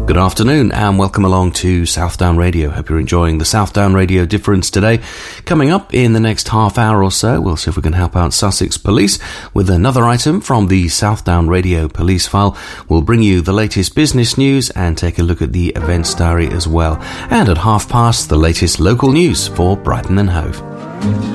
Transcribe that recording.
Good afternoon and welcome along to Southdown Radio. Hope you're enjoying the Southdown Radio Difference today. Coming up in the next half hour or so, we'll see if we can help out Sussex Police with another item from the Southdown Radio Police File. We'll bring you the latest business news and take a look at the events diary as well. And at past, the latest local news for Brighton and Hove.